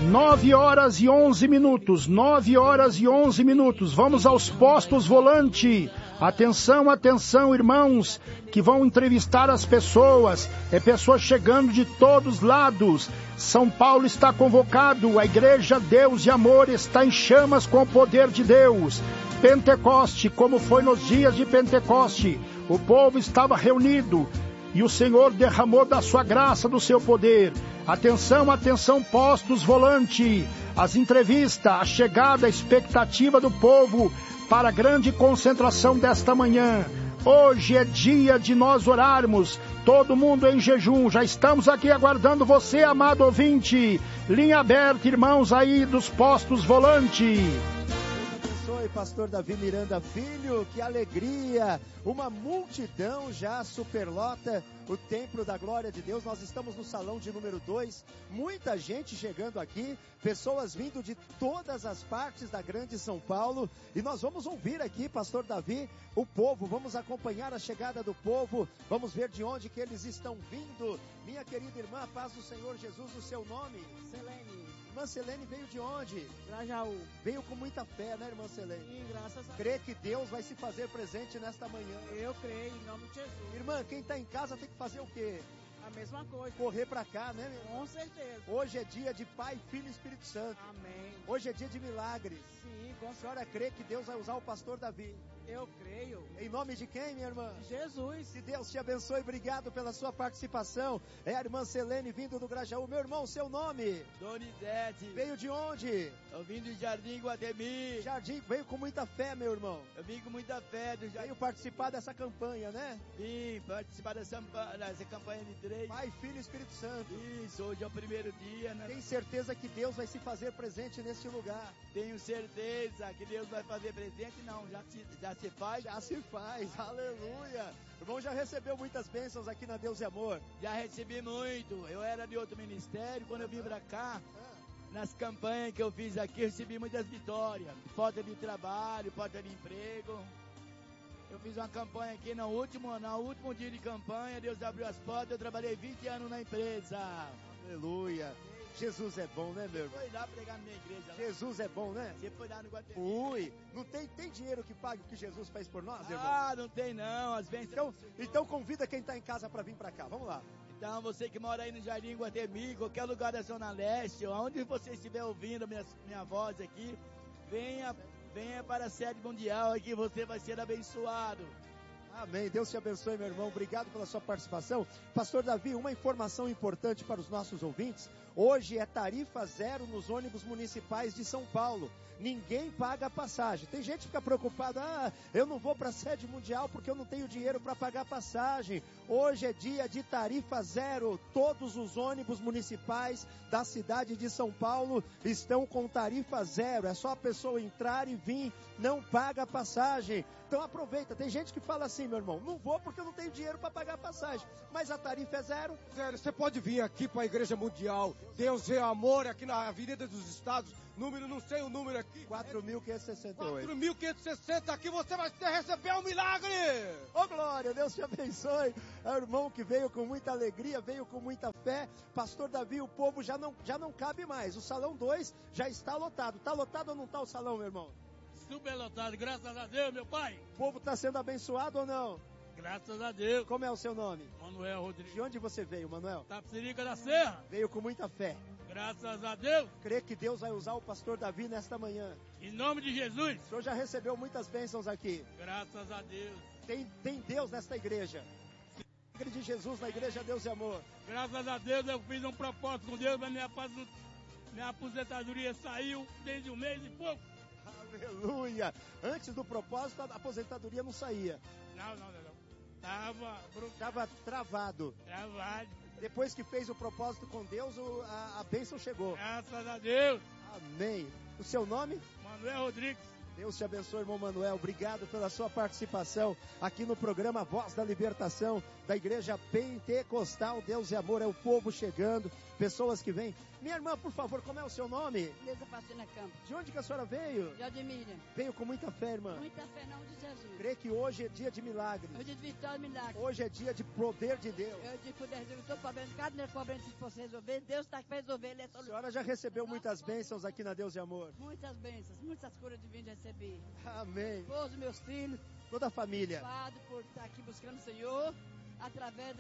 9h11, 9h11. Vamos aos postos volante. Atenção, atenção, irmãos, que vão entrevistar as pessoas. É pessoas chegando de todos lados. São Paulo está convocado. A igreja Deus e Amor está em chamas com o poder de Deus. Pentecoste, como foi nos dias de Pentecoste. O povo estava reunido e o Senhor derramou da sua graça, do seu poder. Atenção, atenção, postos volante. As entrevistas, a chegada, a expectativa do povo para a grande concentração desta manhã. Hoje é dia de nós orarmos, todo mundo em jejum. Já estamos aqui aguardando você, amado ouvinte. Linha aberta, irmãos aí dos postos volante. Pastor Davi Miranda Filho, que alegria, uma multidão já superlota o Templo da Glória de Deus. Nós estamos no salão de número 2, muita gente chegando aqui, pessoas vindo de todas as partes da grande São Paulo, e nós vamos ouvir aqui, Pastor Davi, o povo, vamos acompanhar a chegada do povo, vamos ver de onde que eles estão vindo. Minha querida irmã, paz do Senhor Jesus, o seu nome? Selene. Irmã Selene veio de onde? Grajaú. Veio com muita fé, né, irmã Selene? Sim, graças a Deus. Crê que Deus vai se fazer presente nesta manhã. Eu creio, em nome de Jesus. Irmã, quem está em casa tem que fazer o quê? A mesma coisa. Correr para cá, né, meu irmão? Com certeza. Hoje é dia de Pai, Filho e Espírito Santo. Amém. Hoje é dia de milagres. Sim, A senhora crê que Deus vai usar o pastor Davi? Eu creio. Em nome de quem, minha irmã? Jesus. Que Deus te abençoe, obrigado pela sua participação. É a irmã Selene vindo do Grajaú. Meu irmão, seu nome? Donizete. Veio de onde? Eu vim do Jardim Guatemi. Jardim, veio com muita fé, meu irmão. Eu vim com muita fé do Jardim. Veio participar dessa campanha, né? Vim participar dessa campanha de 3. Pai, Filho e Espírito Santo. Isso, hoje é o primeiro dia, né? Tem certeza que Deus vai se fazer presente neste lugar? Tenho certeza que Deus vai fazer presente, não, já se faz. Já se faz, aleluia. O irmão já recebeu muitas bênçãos aqui na Deus e Amor? Já recebi muito. Eu era de outro ministério, quando eu vim pra cá, nas campanhas que eu fiz aqui, eu recebi muitas vitórias. Porta de trabalho, porta de emprego. Eu fiz uma campanha aqui no último dia de campanha, Deus abriu as portas, eu trabalhei 20 anos na empresa. Aleluia. Jesus é bom, né, meu irmão? Foi lá pregar na minha igreja. Jesus é bom, né? Você foi lá no Guatemi. Fui. Não tem dinheiro que pague o que Jesus faz por nós, irmão? Ah, não tem não. As bênçãos... Então convida quem está em casa para vir para cá. Vamos lá. Então, você que mora aí no Jardim Guatemi, qualquer lugar da Zona Leste, ou onde você estiver ouvindo minha voz aqui, venha para a sede mundial aqui, você vai ser abençoado. Amém. Deus te abençoe, meu irmão. Obrigado pela sua participação. Pastor Davi, uma informação importante para os nossos ouvintes. Hoje é tarifa zero nos ônibus municipais de São Paulo. Ninguém paga a passagem. Tem gente que fica preocupada, eu não vou para a sede mundial porque eu não tenho dinheiro para pagar passagem. Hoje é dia de tarifa zero. Todos os ônibus municipais da cidade de São Paulo estão com tarifa zero. É só a pessoa entrar e vir, não paga a passagem. Então aproveita. Tem gente que fala assim, meu irmão, não vou porque eu não tenho dinheiro para pagar a passagem. Mas a tarifa é zero. Zero, você pode vir aqui para a Igreja Mundial. Deus é Amor, aqui na Avenida dos Estados. Número, não sei o número aqui. 4.568. 4.560, aqui você vai receber um milagre. Ô glória, Deus te abençoe. É o irmão que veio com muita alegria, veio com muita fé. Pastor Davi, o povo já não cabe mais. O salão 2 já está lotado. Está lotado ou não está o salão, meu irmão? Super lotado, graças a Deus, meu pai. O povo está sendo abençoado ou não? Graças a Deus. Como é o seu nome? Manuel Rodrigues. De onde você veio, Manuel? Tapsirica da Serra. Veio com muita fé. Graças a Deus. Crê que Deus vai usar o pastor Davi nesta manhã. Em nome de Jesus. O senhor já recebeu muitas bênçãos aqui. Graças a Deus. Tem Deus nesta igreja. Milagre de Jesus na igreja Deus e Amor. Graças a Deus eu fiz um propósito com Deus, mas minha aposentadoria saiu desde um mês e pouco. Aleluia. Antes do propósito a aposentadoria não saía. Não. Tava travado. Travado. Depois que fez o propósito com Deus, a bênção chegou. Graças a Deus. Amém. O seu nome? Manuel Rodrigues. Deus te abençoe, irmão Manuel. Obrigado pela sua participação aqui no programa Voz da Libertação da Igreja Pentecostal. Deus e Amor, é o povo chegando. pessoas que vêm. Minha irmã, por favor, como é o seu nome? Beleza, Pastina Campos. De onde que a senhora veio? De Admira. Veio com muita fé, irmã. Muita fé não de Jesus. Crê que hoje é dia de milagre. Hoje é de vitória e milagre. Hoje é dia de poder de Deus. Eu de poder resolver todo problema. Cada problema que você resolver, Deus está para resolver. Ele é A solução. senhora já recebeu muitas bênçãos aqui na Deus e Amor. Muitas bênçãos, muitas curas divinas recebi. Amém. Esposo, meus filhos, Toda a família. obrigado por estar aqui buscando o Senhor. Através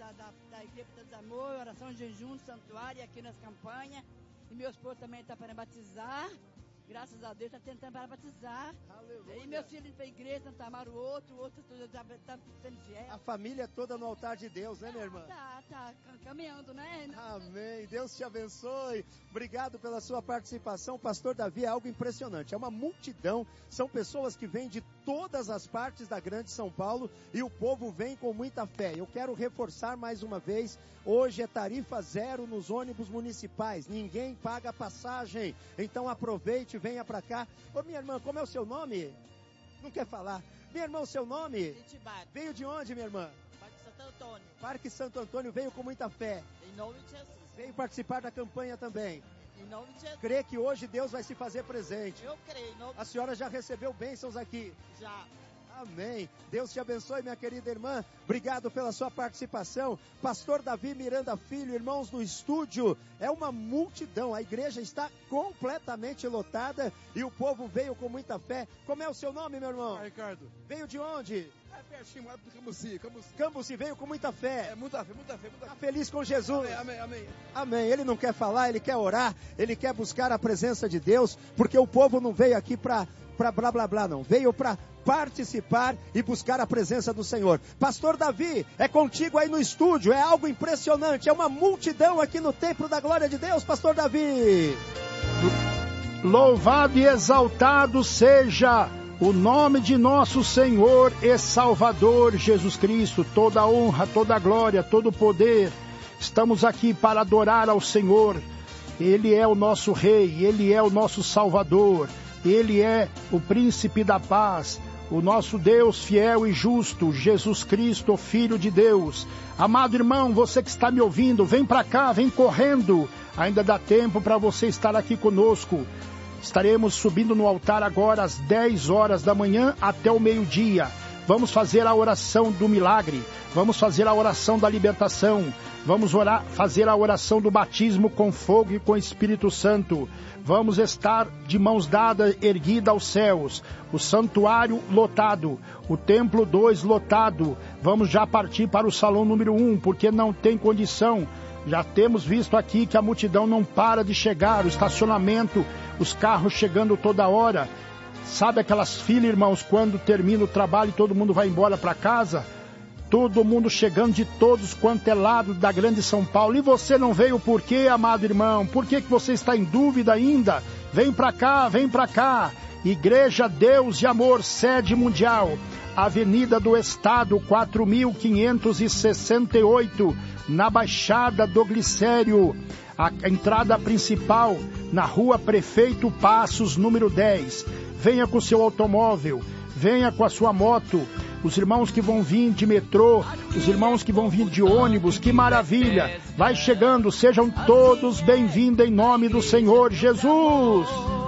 da Igreja de Amor, oração, jejum, santuário, aqui nas campanhas. E meu esposo também está para batizar. Graças a Deus, está tentando para batizar. Aleluia. E meus filhos para a igreja, não amaram o outro está sendo fiel. A família toda no altar de Deus, né, minha irmã? Tá caminhando, né? Amém. Deus te abençoe. Obrigado pela sua participação. Pastor Davi, é algo impressionante. É uma multidão. São pessoas que vêm de todas as partes da grande São Paulo e o povo vem com muita fé. Eu quero reforçar mais uma vez. Hoje é tarifa zero nos ônibus municipais. Ninguém paga passagem. Então aproveite, venha para cá. Ô, minha irmã, como é o seu nome? Não quer falar? Minha irmã, o seu nome? Itibar, Veio de onde, minha irmã? Parque Santo Antônio, Parque Santo Antônio, veio com muita fé. em nome de Jesus. Veio participar da campanha também. Em nome de Jesus. Crê que hoje Deus vai se fazer presente. Eu creio, em nome A senhora já recebeu bênçãos aqui. já. Amém. Deus te abençoe, minha querida irmã. Obrigado pela sua participação. Pastor Davi Miranda Filho, irmãos no estúdio. É uma multidão. A igreja está completamente lotada e o povo veio com muita fé. Como é o seu nome, meu irmão? Ricardo. Veio de onde? É pertinho, é do Cambuci. Cambuci, veio com muita fé. É muita fé, muita fé. Está feliz com Jesus. Amém, amém. Amém. Ele não quer falar, ele quer orar, ele quer buscar a presença de Deus, porque o povo não veio aqui para blá blá blá, não. Veio para participar e buscar a presença do Senhor. Pastor Davi, é contigo aí no estúdio, é algo impressionante, é uma multidão aqui no Templo da Glória de Deus, Pastor Davi. Louvado e exaltado seja o nome de nosso Senhor e Salvador Jesus Cristo. Toda a honra, toda a glória, todo o poder. Estamos aqui para adorar ao Senhor. Ele é o nosso Rei, Ele é o nosso Salvador, Ele é o Príncipe da Paz, o nosso Deus fiel e justo, Jesus Cristo, Filho de Deus. Amado irmão, você que está me ouvindo, vem para cá, vem correndo. Ainda dá tempo para você estar aqui conosco. Estaremos subindo no altar agora às 10 horas da manhã até o meio-dia. Vamos fazer a oração do milagre, vamos fazer a oração da libertação, vamos fazer a oração do batismo com fogo e com Espírito Santo. Vamos estar de mãos dadas, erguida aos céus, o santuário lotado, o templo 2 lotado. Vamos já partir para o salão número 1, porque não tem condição. Já temos visto aqui que a multidão não para de chegar, o estacionamento, os carros chegando toda hora. Sabe aquelas filas, irmãos, quando termina o trabalho e todo mundo vai embora para casa? Todo mundo chegando de todos quanto é lado da grande São Paulo. E você não veio por quê, amado irmão? Por que você está em dúvida ainda? Vem para cá, vem para cá. Igreja Deus e Amor, sede mundial. Avenida do Estado, 4568, na Baixada do Glicério. A entrada principal, na Rua Prefeito Passos, número 10. Venha com seu automóvel, venha com a sua moto. Os irmãos que vão vir de metrô, os irmãos que vão vir de ônibus, que maravilha. Vai chegando, sejam todos bem-vindos em nome do Senhor Jesus.